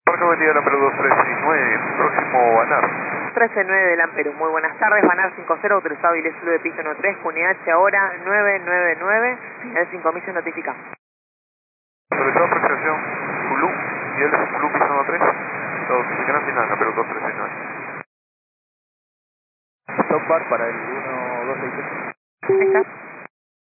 Parque Buen Día, Lampero 2369, próximo Banar. 139 de Lampero, muy buenas tardes, Banar 50, autorizado y sur de piso 13, QNH ahora 999, el 5000 notifica. Autorizado aproximación Zulu, nivel de Zulu piso 13, notificarán final, Lampero 2369. Stop bar para el 1267. Ahí está.